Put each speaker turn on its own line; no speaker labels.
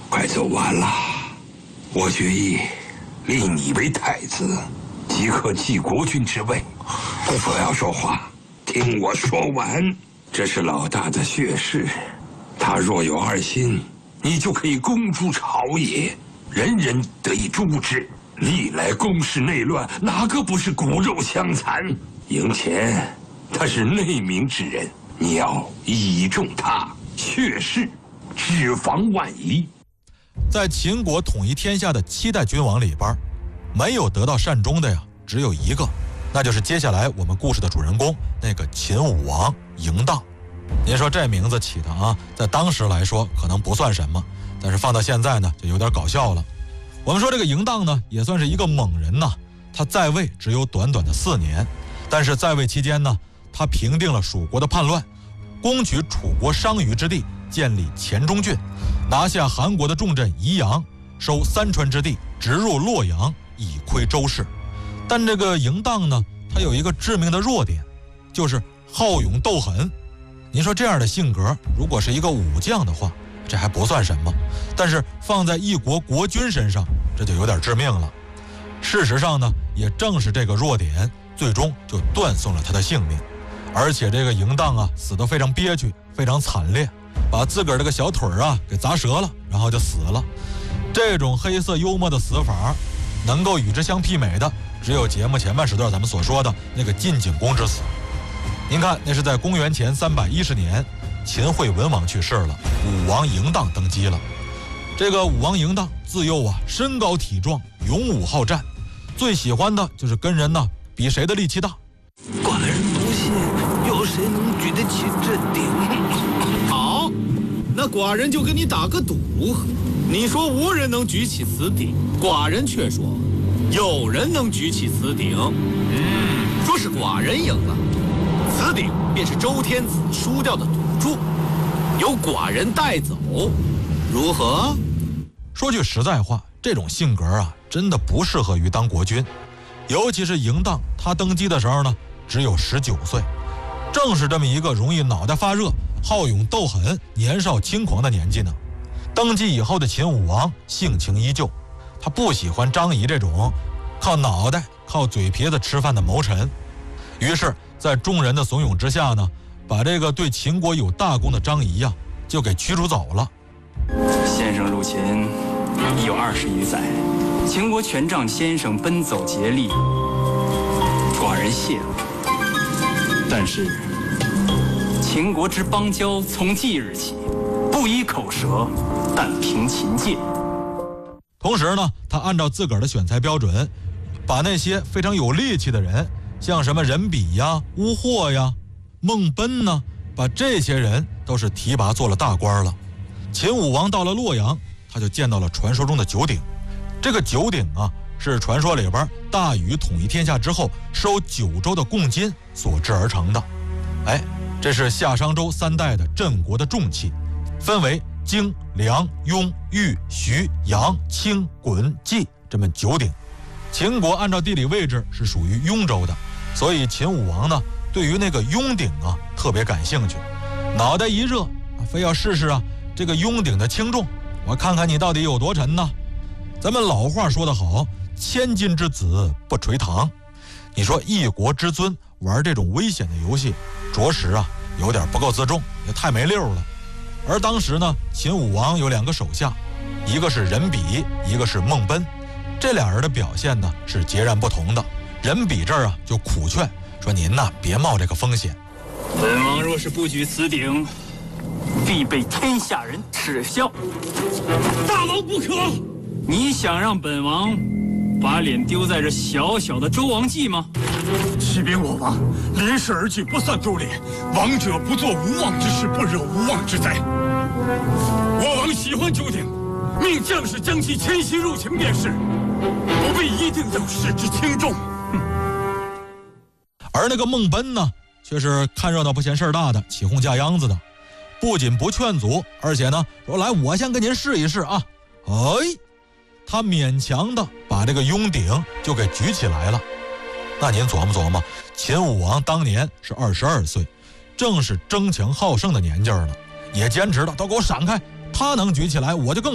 快走完了，我决意立你为太子，即可继国君之位。不要说话，听我说完。这是老大的血誓，他若有二心，你就可以公诸朝野，人人得以诛之。历来宫室内乱，哪个不是骨肉相残？赢钱，他是内明之人，你要倚重他，血誓，只防万一。
在秦国统一天下的7代君王里边，没有得到善终的呀，只有一个，那就是接下来我们故事的主人公，那个秦武王嬴荡。您说这名字起的啊，在当时来说可能不算什么，但是放到现在呢，就有点搞笑了。我们说这个嬴荡呢，也算是一个猛人呐。他在位只有短短的4年，但是在位期间呢，他平定了蜀国的叛乱，攻取楚国商於之地，建立黔中郡，拿下韩国的重镇宜阳，收三川之地，直入洛阳，以窥周氏。但这个嬴荡呢，他有一个致命的弱点，就是好勇斗狠。您说这样的性格，如果是一个武将的话，这还不算什么，但是放在一国国君身上，这就有点致命了。事实上呢，也正是这个弱点，最终就断送了他的性命。而且这个嬴荡啊，死得非常憋屈，非常惨烈，把自个儿这个小腿啊给砸折了，然后就死了。这种黑色幽默的死法，能够与之相媲美的，只有节目前半时段咱们所说的那个晋景公之死。您看，那是在公元前310年，秦惠文王去世了，武王嬴荡登基了。这个武王嬴荡自幼啊，身高体壮，勇武好战，最喜欢的就是跟人呢比谁的力气大。
寡人不信有谁能举得起这鼎。
好，那寡人就跟你打个赌。你说无人能举起此鼎，寡人却说有人能举起此鼎。说是寡人赢了，此鼎便是周天子输掉的赌注，由寡人带走，如何？
说句实在话，这种性格啊，真的不适合于当国君。尤其是嬴荡，他登基的时候呢，只有19岁，正是这么一个容易脑袋发热、好勇斗狠、年少轻狂的年纪呢。登基以后的秦武王性情依旧，他不喜欢张仪这种靠脑袋、靠嘴皮子吃饭的谋臣。于是，在众人的怂恿之下呢，把这个对秦国有大功的张仪呀，就给驱逐走了。
先生入秦已有20余载，秦国权杖先生奔走竭力，寡人谢了。但是秦国之邦交从即日起不以口舌，但凭秦戒。
同时呢，他按照自个儿的选材标准，把那些非常有力气的人，像什么任比呀、乌霍呀、孟奔呢，把这些人都是提拔做了大官了。秦武王到了洛阳，他就见到了传说中的九鼎。这个九鼎啊，是传说里边大禹统一天下之后收9州的贡金所制而成的。这是夏商周3代的镇国的重器，分为荆、梁、雍、豫、徐、阳、青、滚、季这么9鼎。秦国按照地理位置是属于雍州的，所以秦武王呢，对于那个雍鼎啊特别感兴趣，脑袋一热，非要试试啊这个雍鼎的轻重，我看看你到底有多沉呢。咱们老话说得好，千金之子不垂堂。你说一国之尊玩这种危险的游戏，着实啊有点不够自重，也太没溜了。而当时呢，秦武王有2个手下，一个是任比，一个是孟奔。这俩人的表现呢是截然不同的。任比这儿啊就苦劝说：“您呐别冒这个风险。
本王若是不举此鼎，必被天下人耻笑。
大王不可！
你想让本王把脸丢在这小小的周王记吗？
启禀我王，临事而举不算丢脸，王者不做无妄之事，不惹无妄之灾。我王喜欢九鼎，命将士将其迁徙入秦便是，不必一定要视之轻重。
而那个孟奔呢，却是看热闹不嫌事儿大的，起哄架秧子的，不仅不劝阻，而且呢说：“来，我先跟您试一试啊！”他勉强的把这个雍鼎就给举起来了。那您琢磨琢磨，秦武王当年是22岁，正是争强好胜的年纪了，也坚持的都给我闪开，他能举起来，我就更